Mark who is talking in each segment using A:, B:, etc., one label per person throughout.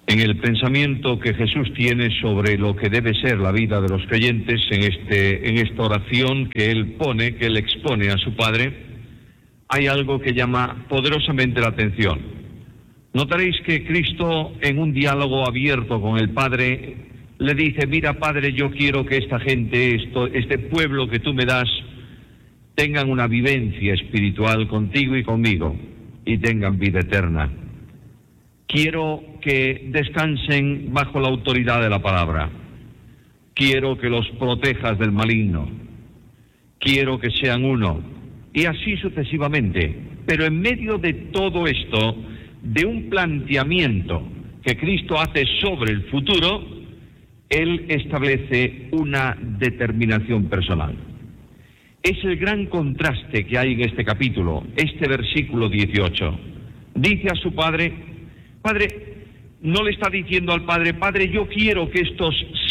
A: En el pensamiento que Jesús tiene sobre lo que debe ser la vida de los creyentes, en esta oración que Él expone a su Padre, hay algo que llama poderosamente la atención. Notaréis que Cristo, en un diálogo abierto con el Padre, le dice: mira, Padre, yo quiero que esta gente, este pueblo que tú me das, tengan una vivencia espiritual contigo y conmigo, y tengan vida eterna. Quiero que descansen bajo la autoridad de la palabra. Quiero que los protejas del maligno. Quiero que sean uno. Y así sucesivamente. Pero en medio de todo esto, de un planteamiento que Cristo hace sobre el futuro, Él establece una determinación personal. Es el gran contraste que hay en este capítulo, este versículo 18. Dice a su Padre, no le está diciendo al Padre: Padre, yo quiero que estos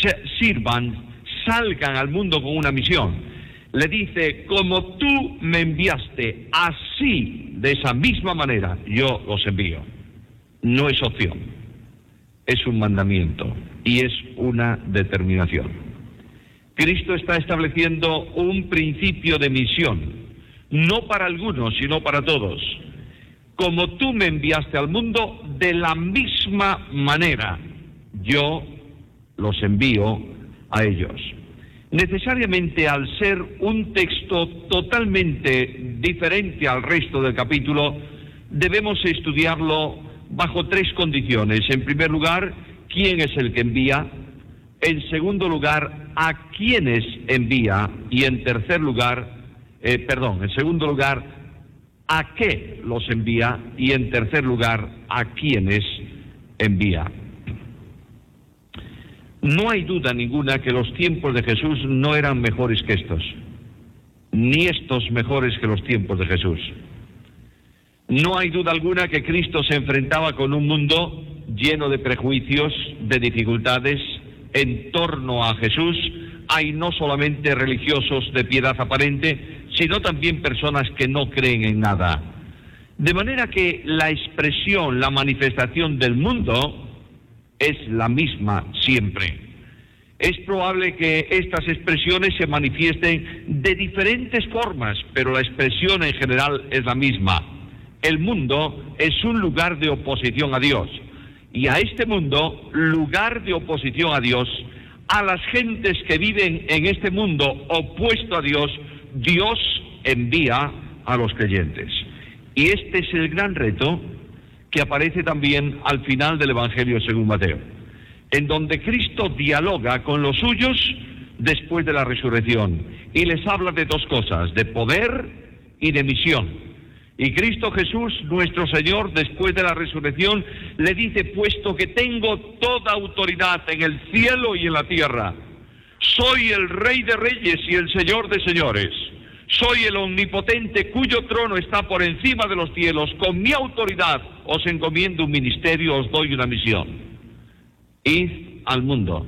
A: salgan al mundo con una misión. Le dice: como tú me enviaste, así, de esa misma manera, yo los envío. No es opción, es un mandamiento y es una determinación. Cristo está estableciendo un principio de misión, no para algunos, sino para todos. Como tú me enviaste al mundo, de la misma manera yo los envío a ellos. Necesariamente, al ser un texto totalmente diferente al resto del capítulo, debemos estudiarlo bajo tres condiciones. En primer lugar, ¿quién es el que envía? En segundo lugar, ¿a quiénes envía? Y en tercer lugar, ¿a qué los envía? Y en tercer lugar, ¿a quiénes envía? No hay duda ninguna que los tiempos de Jesús no eran mejores que estos, ni estos mejores que los tiempos de Jesús. No hay duda alguna que Cristo se enfrentaba con un mundo lleno de prejuicios, de dificultades. En torno a Jesús hay no solamente religiosos de piedad aparente, sino también personas que no creen en nada. De manera que la expresión, la manifestación del mundo es la misma siempre. Es probable que estas expresiones se manifiesten de diferentes formas, pero la expresión en general es la misma. El mundo es un lugar de oposición a Dios. Y a este mundo, lugar de oposición a Dios, a las gentes que viven en este mundo opuesto a Dios, Dios envía a los creyentes. Y este es el gran reto que aparece también al final del Evangelio según Mateo, en donde Cristo dialoga con los suyos después de la resurrección y les habla de dos cosas: de poder y de misión. Y Cristo Jesús, nuestro Señor, después de la resurrección, le dice: puesto que tengo toda autoridad en el cielo y en la tierra, soy el Rey de Reyes y el Señor de Señores, soy el Omnipotente cuyo trono está por encima de los cielos, con mi autoridad os encomiendo un ministerio, os doy una misión. Id al mundo,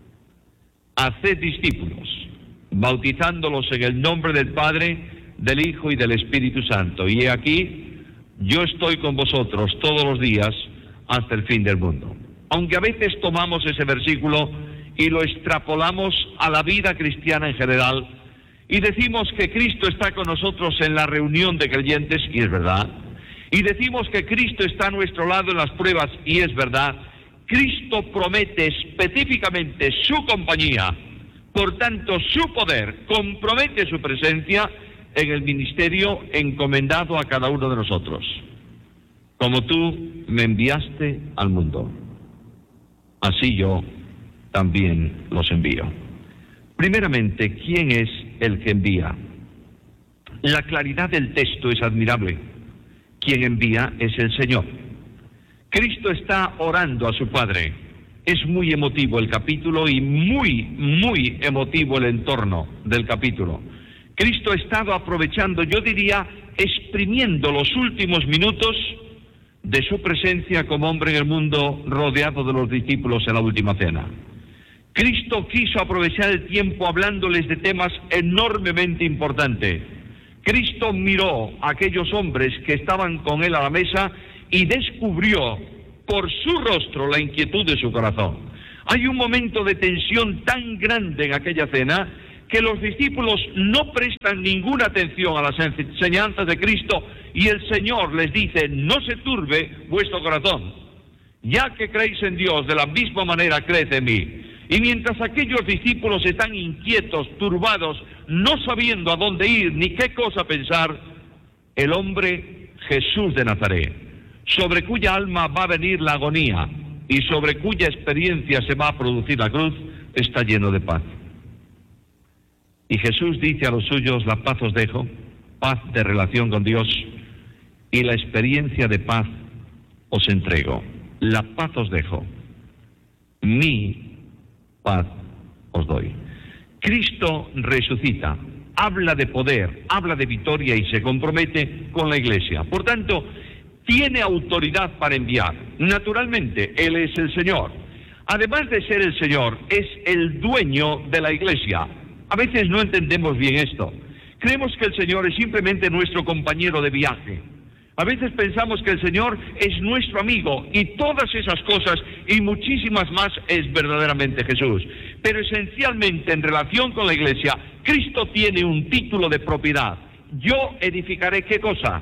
A: haced discípulos, bautizándolos en el nombre del Padre, del Hijo y del Espíritu Santo. Y he aquí, yo estoy con vosotros todos los días hasta el fin del mundo. Aunque a veces tomamos ese versículo y lo extrapolamos a la vida cristiana en general, y decimos que Cristo está con nosotros en la reunión de creyentes, y es verdad, y decimos que Cristo está a nuestro lado en las pruebas, y es verdad, Cristo promete específicamente su compañía, por tanto su poder, compromete su presencia en el ministerio encomendado a cada uno de nosotros. Como tú me enviaste al mundo, así yo también los envío. Primeramente, ¿quién es el que envía? La claridad del texto es admirable. Quien envía es el Señor. Cristo está orando a su Padre. Es muy emotivo el capítulo y muy emotivo el entorno del capítulo. Cristo ha estado aprovechando, yo diría, exprimiendo los últimos minutos de su presencia como hombre en el mundo, rodeado de los discípulos en la última cena. Cristo quiso aprovechar el tiempo hablándoles de temas enormemente importantes. Cristo miró a aquellos hombres que estaban con él a la mesa y descubrió por su rostro la inquietud de su corazón. Hay un momento de tensión tan grande en aquella cena que los discípulos no prestan ninguna atención a las enseñanzas de Cristo y el Señor les dice: no se turbe vuestro corazón, ya que creéis en Dios, de la misma manera creed en mí. Y mientras aquellos discípulos están inquietos, turbados, no sabiendo a dónde ir ni qué cosa pensar, el hombre Jesús de Nazaret, sobre cuya alma va a venir la agonía y sobre cuya experiencia se va a producir la cruz, está lleno de paz. Y Jesús dice a los suyos: la paz os dejo, paz de relación con Dios, y la experiencia de paz os entrego. La paz os dejo, mi paz os doy. Cristo resucita, habla de poder, habla de victoria y se compromete con la Iglesia. Por tanto, tiene autoridad para enviar. Naturalmente, Él es el Señor. Además de ser el Señor, es el dueño de la Iglesia. A veces no entendemos bien esto. Creemos que el Señor es simplemente nuestro compañero de viaje. A veces pensamos que el Señor es nuestro amigo y todas esas cosas y muchísimas más es verdaderamente Jesús. Pero esencialmente en relación con la Iglesia, Cristo tiene un título de propiedad. Yo edificaré ¿qué cosa?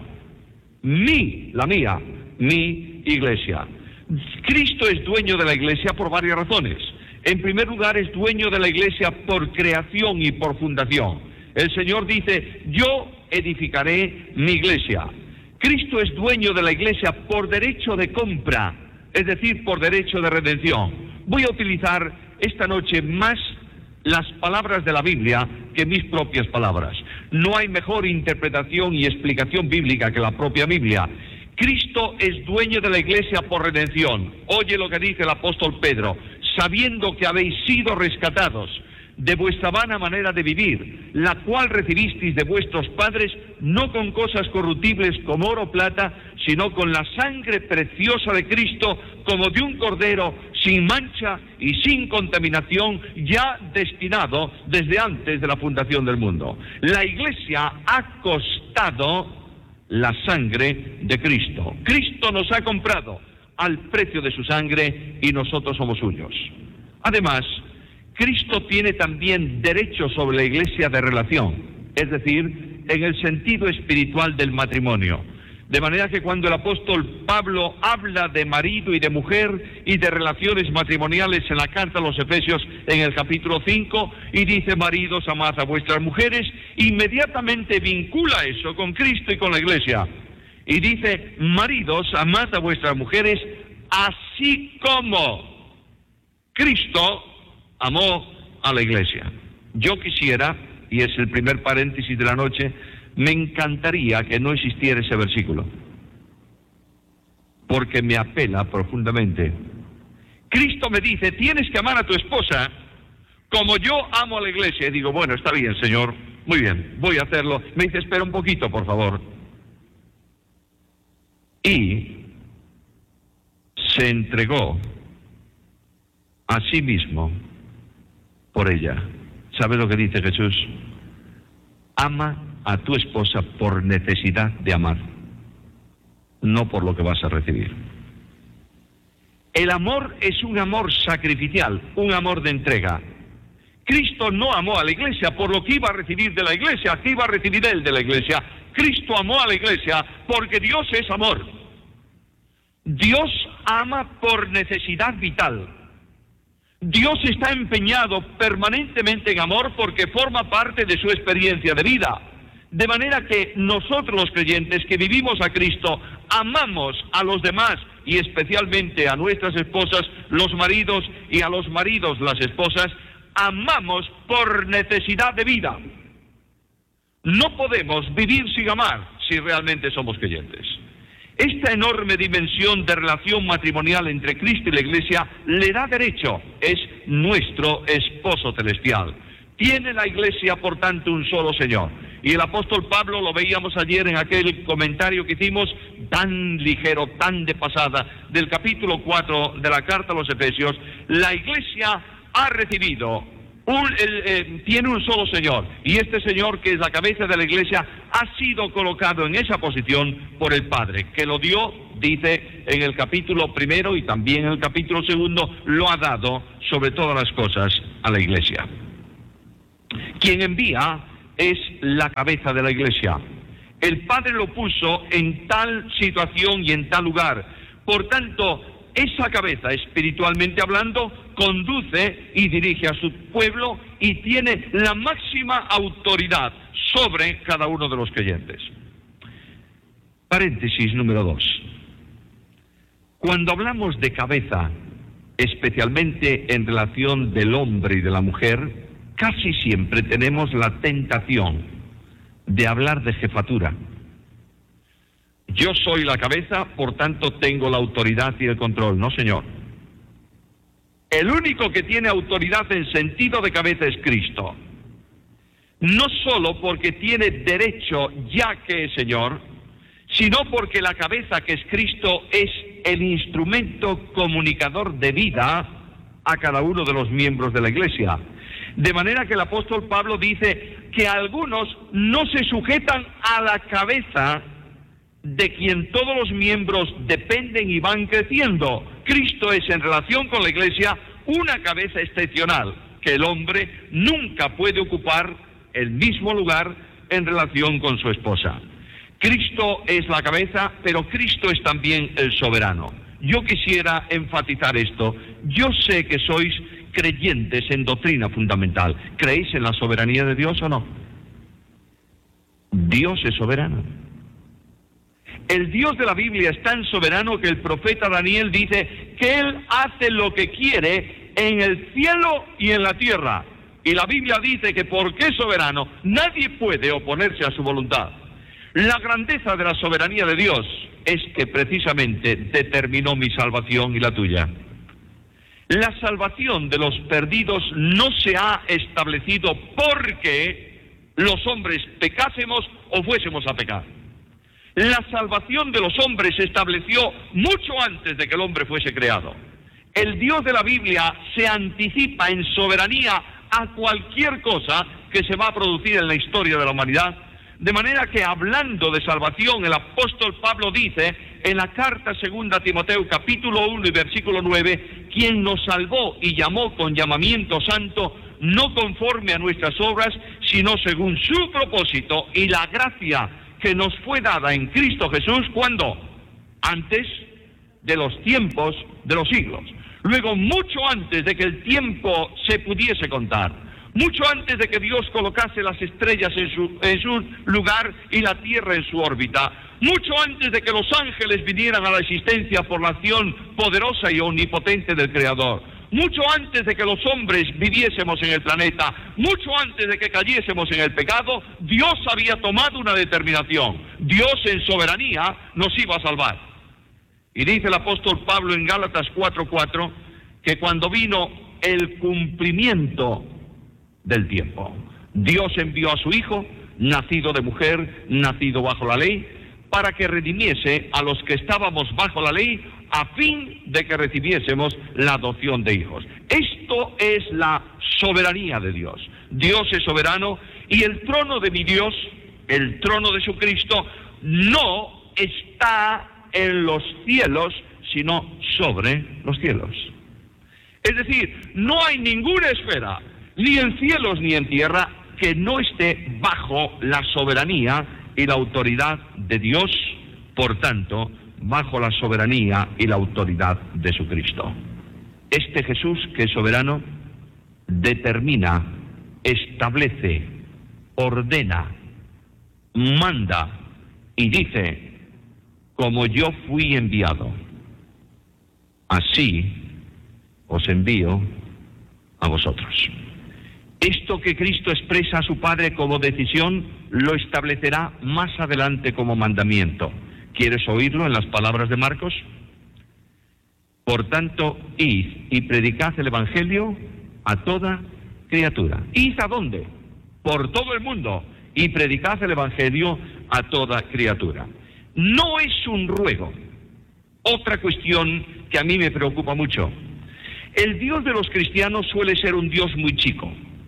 A: La mía, mi Iglesia. Cristo es dueño de la Iglesia por varias razones. En primer lugar, es dueño de la Iglesia por creación y por fundación. El Señor dice: yo edificaré mi Iglesia. Cristo es dueño de la Iglesia por derecho de compra, es decir, por derecho de redención. Voy a utilizar esta noche más las palabras de la Biblia que mis propias palabras. No hay mejor interpretación y explicación bíblica que la propia Biblia. Cristo es dueño de la Iglesia por redención. Oye lo que dice el apóstol Pedro: sabiendo que habéis sido rescatados de vuestra vana manera de vivir, la cual recibisteis de vuestros padres, no con cosas corruptibles como oro o plata, sino con la sangre preciosa de Cristo, como de un cordero, sin mancha y sin contaminación, ya destinado desde antes de la fundación del mundo. La Iglesia ha costado la sangre de Cristo. Cristo nos ha comprado al precio de su sangre y nosotros somos suyos. Además, Cristo tiene también derecho sobre la Iglesia de relación, es decir, en el sentido espiritual del matrimonio. De manera que cuando el apóstol Pablo habla de marido y de mujer y de relaciones matrimoniales en la carta a los Efesios en el capítulo 5 y dice: maridos, amad a vuestras mujeres, inmediatamente vincula eso con Cristo y con la Iglesia. Y dice: maridos, amad a vuestras mujeres, así como Cristo amó a la Iglesia. Yo quisiera, y es el primer paréntesis de la noche, me encantaría que no existiera ese versículo, porque me apela profundamente. Cristo me dice: tienes que amar a tu esposa como yo amo a la Iglesia. Y digo: bueno, está bien, Señor, muy bien, voy a hacerlo. Me dice: espera un poquito, por favor. Y se entregó a sí mismo por ella. ¿Sabes lo que dice Jesús? Ama a tu esposa por necesidad de amar, no por lo que vas a recibir. El amor es un amor sacrificial, un amor de entrega. Cristo no amó a la Iglesia por lo que iba a recibir de la Iglesia, que iba a recibir él de la Iglesia. Cristo amó a la Iglesia porque Dios es amor. Dios ama por necesidad vital. Dios está empeñado permanentemente en amor porque forma parte de su experiencia de vida. De manera que nosotros los creyentes que vivimos a Cristo, amamos a los demás y especialmente a nuestras esposas, los maridos, y a los maridos, las esposas, amamos por necesidad de vida. No podemos vivir sin amar si realmente somos creyentes. Esta enorme dimensión de relación matrimonial entre Cristo y la Iglesia le da derecho, es nuestro esposo celestial. Tiene la Iglesia, por tanto, un solo Señor. Y el apóstol Pablo, lo veíamos ayer en aquel comentario que hicimos, tan ligero, tan de pasada, del capítulo 4 de la carta a los Efesios, la Iglesia ha recibido tiene un solo Señor, y este Señor, que es la cabeza de la Iglesia, ha sido colocado en esa posición por el Padre, que lo dio, dice en el capítulo 1 y también en el capítulo 2, lo ha dado sobre todas las cosas a la Iglesia. Quien envía es la cabeza de la Iglesia. El Padre lo puso en tal situación y en tal lugar. Por tanto, esa cabeza, espiritualmente hablando, conduce y dirige a su pueblo y tiene la máxima autoridad sobre cada uno de los creyentes. Paréntesis número 2. Cuando hablamos de cabeza, especialmente en relación del hombre y de la mujer, casi siempre tenemos la tentación de hablar de jefatura. Yo soy la cabeza, por tanto tengo la autoridad y el control. No, señor. El único que tiene autoridad en sentido de cabeza es Cristo. No solo porque tiene derecho ya que es Señor, sino porque la cabeza, que es Cristo, es el instrumento comunicador de vida a cada uno de los miembros de la Iglesia. De manera que el apóstol Pablo dice que algunos no se sujetan a la cabeza de quien todos los miembros dependen y van creciendo. Cristo es, en relación con la Iglesia, una cabeza excepcional, que el hombre nunca puede ocupar el mismo lugar en relación con su esposa. Cristo es la cabeza, pero Cristo es también el soberano. Yo quisiera enfatizar esto. Yo sé que sois creyentes en doctrina fundamental. ¿Creéis en la soberanía de Dios o no? Dios es soberano. El Dios de la Biblia es tan soberano que el profeta Daniel dice que Él hace lo que quiere en el cielo y en la tierra. Y la Biblia dice que porque es soberano, nadie puede oponerse a su voluntad. La grandeza de la soberanía de Dios es que precisamente determinó mi salvación y la tuya. La salvación de los perdidos no se ha establecido porque los hombres pecásemos o fuésemos a pecar. La salvación de los hombres se estableció mucho antes de que el hombre fuese creado. El Dios de la Biblia se anticipa en soberanía a cualquier cosa que se va a producir en la historia de la humanidad. De manera que, hablando de salvación, el apóstol Pablo dice en la carta 2 Timoteo capítulo 1 y versículo 9, quien nos salvó y llamó con llamamiento santo, no conforme a nuestras obras, sino según su propósito y la gracia que nos fue dada en Cristo Jesús. ¿Cuándo? Antes de los tiempos de los siglos. Luego, mucho antes de que el tiempo se pudiese contar, mucho antes de que Dios colocase las estrellas en su lugar y la tierra en su órbita, mucho antes de que los ángeles vinieran a la existencia por la acción poderosa y omnipotente del Creador, mucho antes de que los hombres viviésemos en el planeta, mucho antes de que cayésemos en el pecado, Dios había tomado una determinación. Dios en soberanía nos iba a salvar. Y dice el apóstol Pablo en Gálatas 4:4 que cuando vino el cumplimiento del tiempo, Dios envió a su Hijo, nacido de mujer, nacido bajo la ley, para que redimiese a los que estábamos bajo la ley, a fin de que recibiésemos la adopción de hijos. Esto es la soberanía de Dios. Dios es soberano y el trono de mi Dios, el trono de su Cristo, no está en los cielos, sino sobre los cielos. Es decir, no hay ninguna esfera, ni en cielos ni en tierra, que no esté bajo la soberanía y la autoridad de Dios, por tanto, bajo la soberanía y la autoridad de su Cristo. Este Jesús, que es soberano, determina, establece, ordena, manda y dice: como yo fui enviado, así os envío a vosotros. Esto que Cristo expresa a su Padre como decisión, lo establecerá más adelante como mandamiento. ¿Quieres oírlo en las palabras de Marcos? Por tanto, id y predicad el Evangelio a toda criatura. ¿Id a dónde? Por todo el mundo, y predicad el Evangelio a toda criatura. No es un ruego. Otra cuestión que a mí me preocupa mucho. El Dios de los cristianos suele ser un Dios muy chico.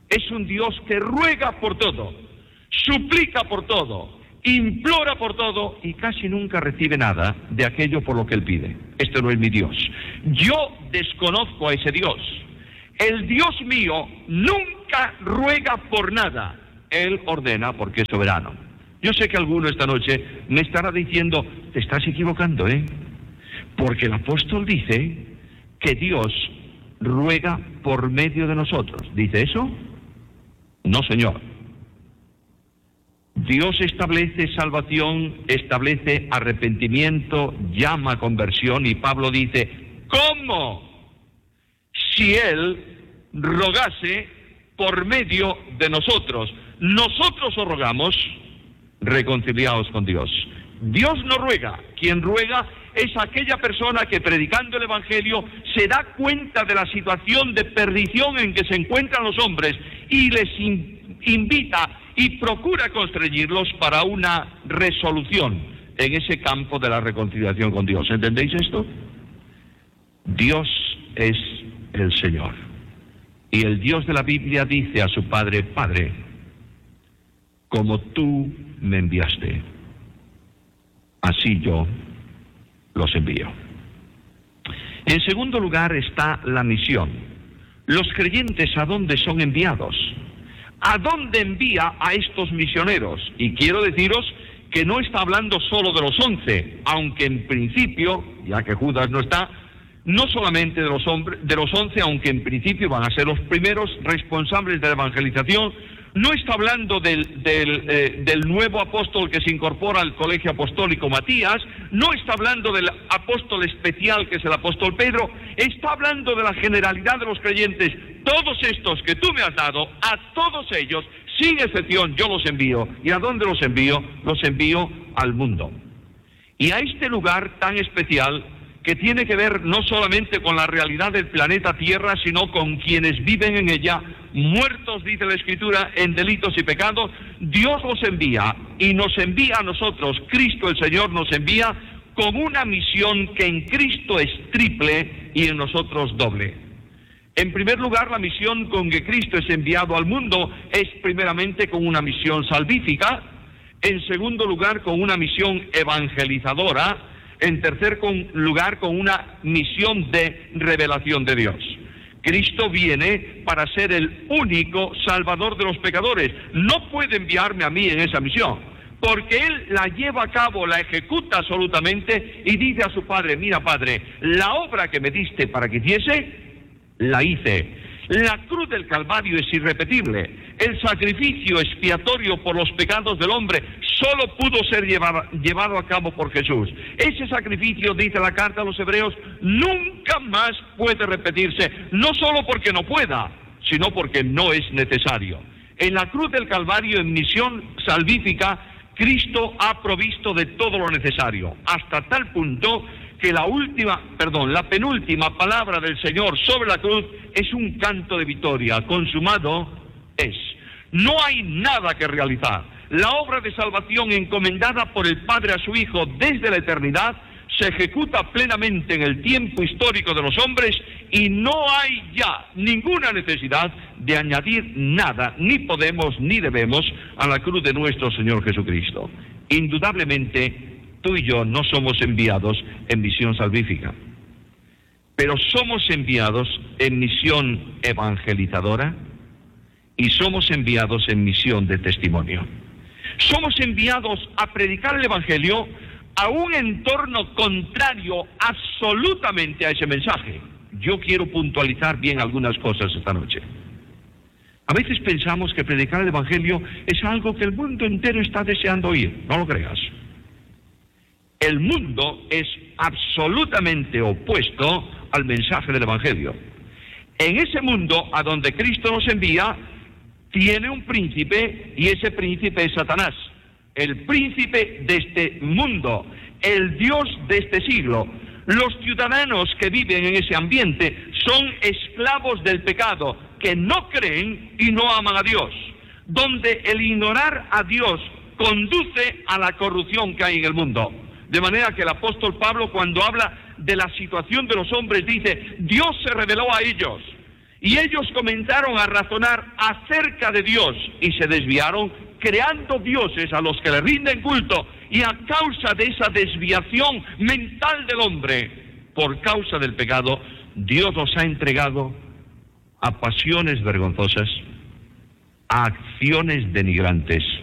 A: Es un Dios que ruega por todo, suplica por todo, implora por todo y casi nunca recibe nada de aquello por lo que Él pide. Este no es mi Dios. Yo desconozco a ese Dios. El Dios mío nunca ruega por nada. Él ordena porque es soberano. Yo sé que alguno esta noche me estará diciendo, te estás equivocando, porque el apóstol dice que Dios ruega por medio de nosotros. ¿Dice eso? No, señor. Dios establece salvación, establece arrepentimiento, llama a conversión, y Pablo dice, ¿cómo? Si Él rogase por medio de nosotros. Nosotros os rogamos, reconciliaos con Dios. Dios no ruega. Quien ruega es aquella persona que, predicando el Evangelio, se da cuenta de la situación de perdición en que se encuentran los hombres y les invita y procura constreñirlos para una resolución en ese campo de la reconciliación con Dios. ¿Entendéis esto? Dios es el Señor. Y el Dios de la Biblia dice a su Padre, Padre, como tú me enviaste, así yo los envío. En segundo lugar está la misión. Los creyentes, ¿a dónde son enviados? ¿A dónde envía a estos misioneros? Y quiero deciros que no está hablando solo de los 11, aunque en principio, ya que Judas no está, no solamente de los 11, aunque en principio van a ser los primeros responsables de la evangelización. No está hablando del nuevo apóstol que se incorpora al colegio apostólico, Matías. No está hablando del apóstol especial que es el apóstol Pedro. Está hablando de la generalidad de los creyentes. Todos estos que tú me has dado, a todos ellos, sin excepción, yo los envío. ¿Y a dónde los envío? Los envío al mundo. Y a este lugar tan especial, que tiene que ver no solamente con la realidad del planeta Tierra, sino con quienes viven en ella, muertos, dice la Escritura, en delitos y pecados. Dios los envía, y nos envía a nosotros. Cristo el Señor nos envía con una misión que en Cristo es triple y en nosotros doble. En primer lugar, la misión con que Cristo es enviado al mundo es primeramente con una misión salvífica. En segundo lugar, con una misión evangelizadora. En tercer lugar, con una misión de revelación de Dios. Cristo viene para ser el único salvador de los pecadores. No puede enviarme a mí en esa misión, porque Él la lleva a cabo, la ejecuta absolutamente y dice a su Padre, mira Padre, la obra que me diste para que hiciese, la hice. La cruz del Calvario es irrepetible. El sacrificio expiatorio por los pecados del hombre solo pudo ser llevado a cabo por Jesús. Ese sacrificio, dice la carta a los Hebreos, nunca más puede repetirse, no solo porque no pueda, sino porque no es necesario. En la cruz del Calvario, en misión salvífica, Cristo ha provisto de todo lo necesario, hasta tal punto que la penúltima palabra del Señor sobre la cruz es un canto de victoria. Consumado es. No hay nada que realizar. La obra de salvación encomendada por el Padre a su Hijo desde la eternidad se ejecuta plenamente en el tiempo histórico de los hombres y no hay ya ninguna necesidad de añadir nada, ni podemos ni debemos, a la cruz de nuestro Señor Jesucristo. Indudablemente, tú y yo no somos enviados en misión salvífica, pero somos enviados en misión evangelizadora y somos enviados en misión de testimonio. Somos enviados a predicar el Evangelio a un entorno contrario absolutamente a ese mensaje. Yo quiero puntualizar bien algunas cosas esta noche. A veces pensamos que predicar el Evangelio es algo que el mundo entero está deseando oír. No lo creas. El mundo es absolutamente opuesto al mensaje del Evangelio. En ese mundo a donde Cristo nos envía, tiene un príncipe, y ese príncipe es Satanás, el príncipe de este mundo, el Dios de este siglo. Los ciudadanos que viven en ese ambiente son esclavos del pecado, que no creen y no aman a Dios, donde el ignorar a Dios conduce a la corrupción que hay en el mundo. De manera que el apóstol Pablo, cuando habla de la situación de los hombres, dice, Dios se reveló a ellos Y ellos comenzaron a razonar acerca de Dios y se desviaron, creando dioses a los que le rinden culto. Y a causa de esa desviación mental del hombre, por causa del pecado, Dios los ha entregado a pasiones vergonzosas, a acciones denigrantes,